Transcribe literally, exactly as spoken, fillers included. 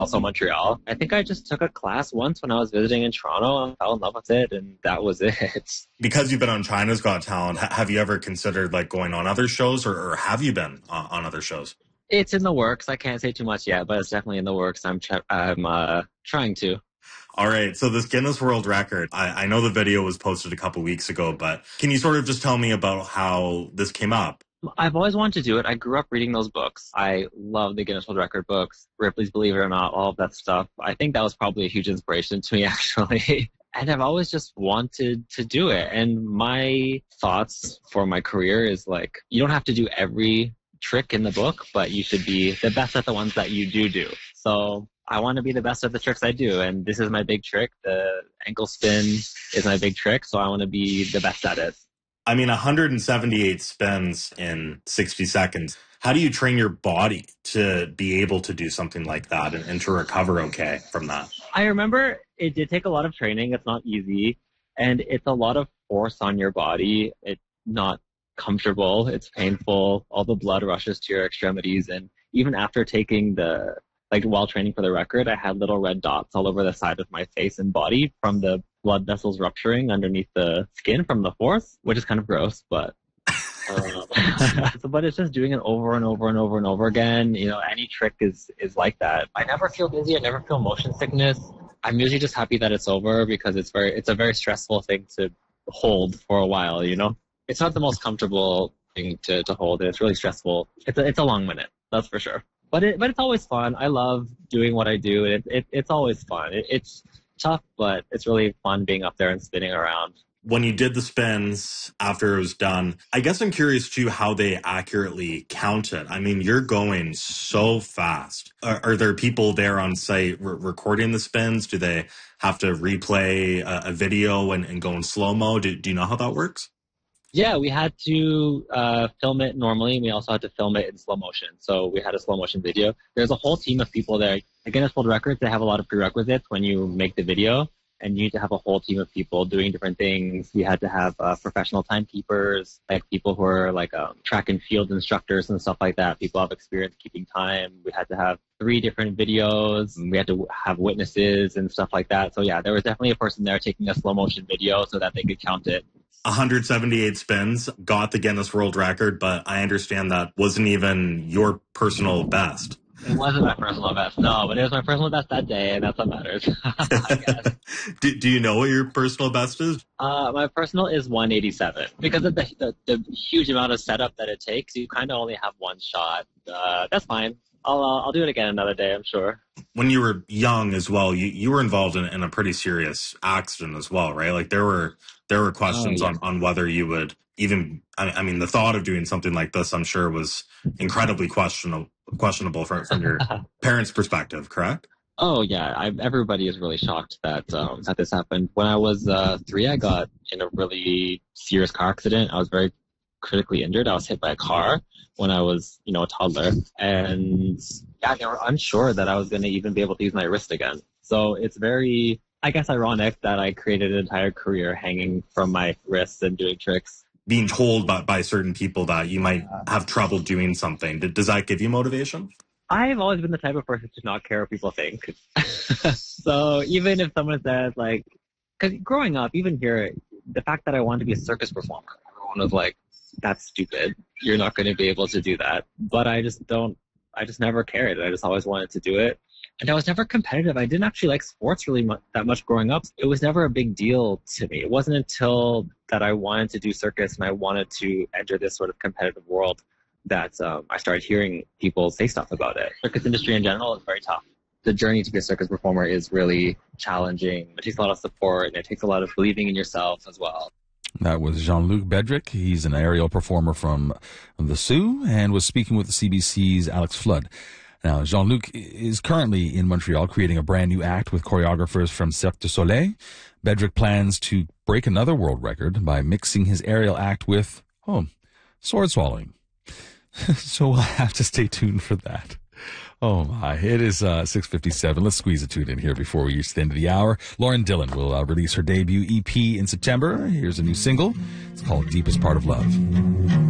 also Montreal. I think I just took a class once when I was visiting in Toronto and fell in love with it, and that was it. Because you've been on China's Got Talent, have you ever considered like going on other shows, or, or have you been on, on other shows? It's in the works. I can't say too much yet, but it's definitely in the works. I'm ch- I'm uh, trying to. All right. So this Guinness World Record, I, I know the video was posted a couple weeks ago, but can you sort of just tell me about how this came up? I've always wanted to do it. I grew up reading those books. I love the Guinness World Record books, Ripley's Believe It or Not, all of that stuff. I think that was probably a huge inspiration to me, actually. And I've always just wanted to do it. And my thoughts for my career is like, you don't have to do every trick in the book, but you should be the best at the ones that you do do. So I want to be the best at the tricks I do. And this is my big trick. The ankle spin is my big trick. So I want to be the best at it. I mean, one hundred seventy-eight spins in sixty seconds. How do you train your body to be able to do something like that and, and to recover okay from that? I remember it did take a lot of training. It's not easy. And it's a lot of force on your body. It's not comfortable. It's painful. All the blood rushes to your extremities. And even after taking the, like while training for the record, I had little red dots all over the side of my face and body from the blood vessels rupturing underneath the skin from the force, which is kind of gross, but uh, so, but it's just doing it over and over and over and over again. You know, any trick is is like that. I never feel dizzy. I never feel motion sickness. I'm usually just happy that it's over because it's very it's a very stressful thing to hold for a while. You know, it's not the most comfortable thing to to hold, and it's really stressful. It's a, it's a long minute, that's for sure. But it but it's always fun. I love doing what I do, and it, it it's always fun. It, it's tough, but it's really fun being up there and spinning around. When you did the spins after it was done, I guess I'm curious too how they accurately count it. I mean, you're going so fast. Are, are there people there on site re- recording the spins? Do they have to replay a, a video and, and go in slow-mo? Do, do you know how that works? Yeah, we had to uh, film it normally. We also had to film it in slow motion. So we had a slow motion video. There's a whole team of people there. At Guinness World Records, they have a lot of prerequisites when you make the video. And you need to have a whole team of people doing different things. We had to have uh, professional timekeepers, like people who are like um, track and field instructors and stuff like that. People have experience keeping time. We had to have three different videos. We had to have witnesses and stuff like that. So yeah, there was definitely a person there taking a slow motion video so that they could count it. one hundred seventy-eight spins, got the Guinness World Record, but I understand that wasn't even your personal best. It wasn't my personal best, no, but it was my personal best that day, and that's what matters, I guess. do, do you know what your personal best is? Uh, my personal is one eighty-seven. Because of the, the, the huge amount of setup that it takes, you kind of only have one shot. Uh, that's fine. I'll uh, I'll do it again another day, I'm sure. When you were young as well, you, you were involved in, in a pretty serious accident as well, right? Like there were there were questions oh, yeah. on, on whether you would even, I, I mean, the thought of doing something like this, I'm sure, was incredibly questionable questionable from, from your parents' perspective, correct? Oh, yeah. I, everybody is really shocked that um, that this happened. When I was uh, three, I got in a really serious car accident. I was very critically injured. I was hit by a car when I was, you know, a toddler. And yeah, they were unsure that I was going to even be able to use my wrist again. So it's very, I guess, ironic that I created an entire career hanging from my wrists and doing tricks. Being told by, by certain people that you might have trouble doing something, does that give you motivation? I've always been the type of person to not care what people think. So even if someone says, like, because growing up, even here, the fact that I wanted to be a circus performer, everyone was like, that's stupid. You're not going to be able to do that. But I just don't, I just never cared. I just always wanted to do it. And I was never competitive. I didn't actually like sports really much, that much growing up. It was never a big deal to me. It wasn't until that I wanted to do circus and I wanted to enter this sort of competitive world that um, I started hearing people say stuff about it. Circus industry in general is very tough. The journey to be a circus performer is really challenging. It takes a lot of support and it takes a lot of believing in yourself as well. That was Jean-Luc Bedrick. He's an aerial performer from the Sioux and was speaking with the C B C's Alex Flood. Now, Jean-Luc is currently in Montreal creating a brand new act with choreographers from Cirque du Soleil. Bedrick plans to break another world record by mixing his aerial act with, oh, sword swallowing. So we'll have to stay tuned for that. Oh my, it is uh, six fifty-seven. Let's squeeze a tune in here before we reach the end of the hour. Lauren Dillon will uh, release her debut E P in September. Here's a new single. It's called Deepest Part of Love.